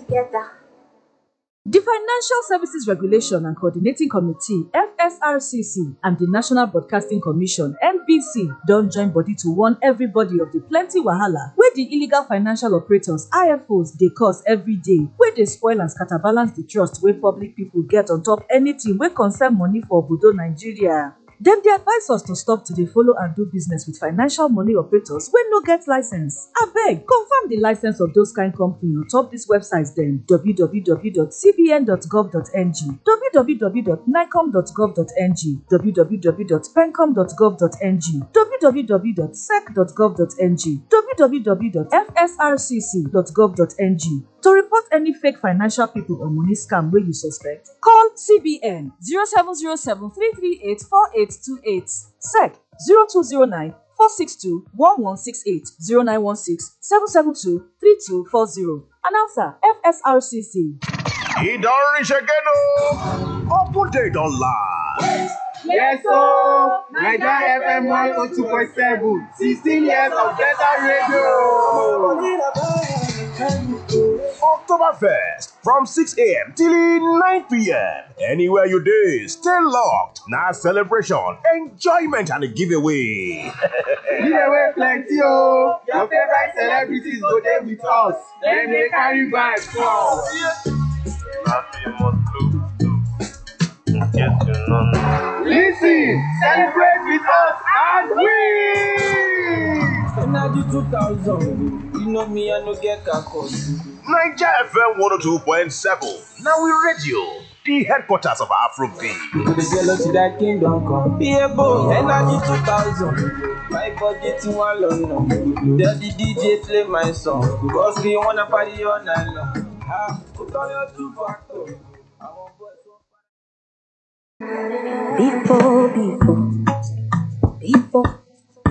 together. The Financial Services Regulation and Coordinating Committee (FSRCC) and the National Broadcasting Commission (NBC) don join body to warn everybody of the plenty wahala wey the illegal financial operators (IFOs) dey cause every day, wey dey spoil and scatterbalance the trust wey public people get on top anything wey concern money for obodo Nigeria. Dem dey advise us to stop to dey follow and do business with financial money operators wey no get license. Abeg, confirm the license of those kind company on top dis websites dem: www.cbn.gov.ng, www.nicom.gov.ng, www.pencom.gov.ng, www.sec.gov.ng, www.fsrcc.gov.ng. To report any fake financial people or money scam wey you suspect, call CBN 0707 338 4828, SEC 0209 462 1168, 0916 772 3240. Announcer, FSRCC. E don reach again o! Open Day don land. Yes, so Naija FM 102.7, 16 years of better radio. Oktoberfest from 6 a.m. till 9 p.m. Anywhere you dey, stay locked. Na celebration, enjoyment and a giveaway. Giveaway plenty o. Your favorite celebrities go dey with us. Dem dey carry vibes come. Listen, celebrate with us and win! Energy 2000, you know me, I no get kakos. Naija FM 102.7. Now we radio, the headquarters of Afrobeat. The jealous that kingdom come. Yeah, boy, Energy 2000. My body to one long. Tell the DJ play my song. Cause we wanna party all night long. Put on your 2 factor. Before